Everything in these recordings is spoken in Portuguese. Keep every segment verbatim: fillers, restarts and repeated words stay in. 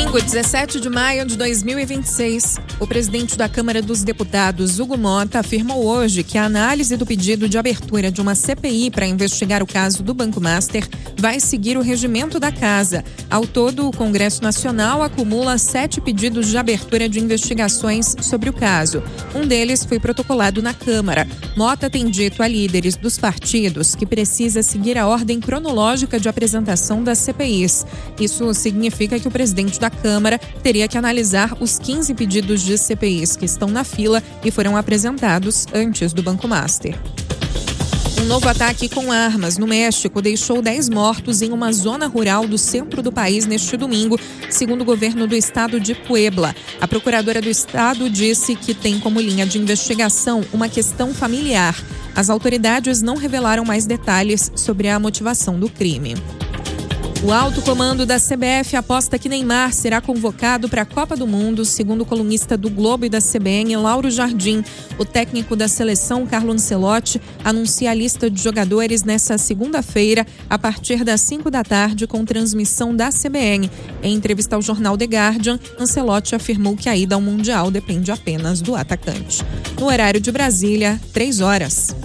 Domingo, dezessete de maio de dois mil e vinte e seis, o presidente da Câmara dos Deputados, Hugo Mota, afirmou hoje que a análise do pedido de abertura de uma C P I para investigar o caso do Banco Master vai seguir o regimento da Casa. Ao todo, o Congresso Nacional acumula sete pedidos de abertura de investigações sobre o caso. Um deles foi protocolado na Câmara. Mota tem dito a líderes dos partidos que precisa seguir a ordem cronológica de apresentação das C P Is. Isso significa que o presidente da Câmara teria que analisar os quinze pedidos de C P Is que estão na fila e foram apresentados antes do Banco Master. Um novo ataque com armas no México deixou dez mortos em uma zona rural do centro do país neste domingo, segundo o governo do estado de Puebla. A procuradora do estado disse que tem como linha de investigação uma questão familiar. As autoridades não revelaram mais detalhes sobre a motivação do crime. O alto comando da C B F aposta que Neymar será convocado para a Copa do Mundo, segundo o colunista do Globo e da C B N, Lauro Jardim. O técnico da seleção, Carlo Ancelotti, anuncia a lista de jogadores nesta segunda-feira, a partir das cinco da tarde, com transmissão da C B N. Em entrevista ao jornal The Guardian, Ancelotti afirmou que a ida ao Mundial depende apenas do atacante. No horário de Brasília, três horas.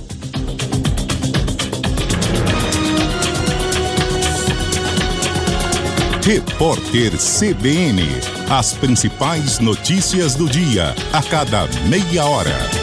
Repórter C B N. As principais notícias do dia, a cada meia hora.